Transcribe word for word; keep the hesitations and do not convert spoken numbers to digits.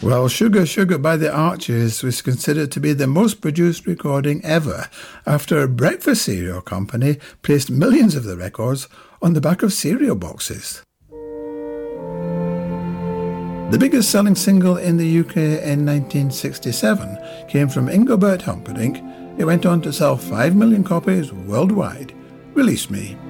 Well, Sugar Sugar by the Archers was considered to be the most produced recording ever after a breakfast cereal company placed millions of the records on the back of cereal boxes. The biggest selling single in the U K in nineteen sixty-seven came from Engelbert Humperdinck. It went on to sell five million copies worldwide. Release Me.